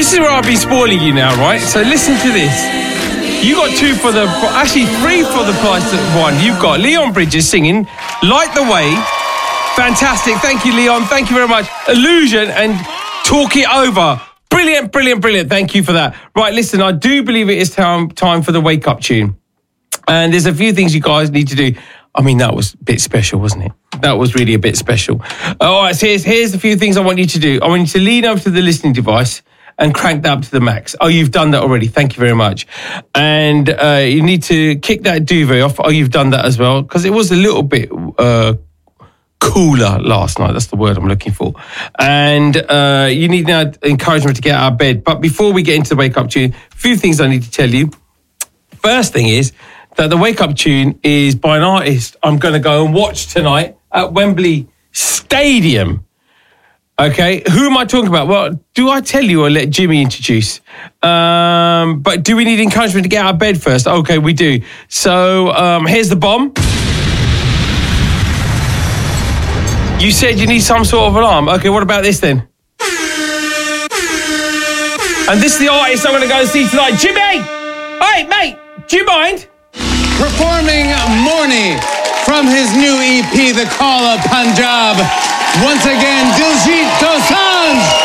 This is where I'll be spoiling you now, right? So listen to this. You got three for the price of one. You've got Leon Bridges singing Light the Way. Fantastic. Thank you, Leon. Thank you very much. Illusion and Talk It Over. Brilliant, brilliant, brilliant. Thank you for that. Right, listen, I do believe it is time for the wake-up tune. And there's a few things you guys need to do. I mean, that was a bit special, wasn't it? That was really a bit special. All right, so here's a few things I want you to do. I want you to lean over to the listening device and crank that up to the max. Oh, you've done that already. Thank you very much. And you need to kick that duvet off. Oh, you've done that as well. Because it was a little bit cooler last night. That's the word I'm looking for. And you need now encouragement to get out of bed. But before we get into the wake-up tune, a few things I need to tell you. First thing is that the wake-up tune is by an artist I'm going to go and watch tonight at Wembley Stadium. Okay, who am I talking about? Well, do I tell you or let Jimmy introduce? But do we need encouragement to get out of bed first? Okay, we do. So here's the bomb. You said you need some sort of alarm. Okay, what about this then? And this is the artist I'm going to go and see tonight. Jimmy! Hey, mate, do you mind? Performing Morni from his new EP, The Call of Punjab. Once again, Diljit Dosanjh.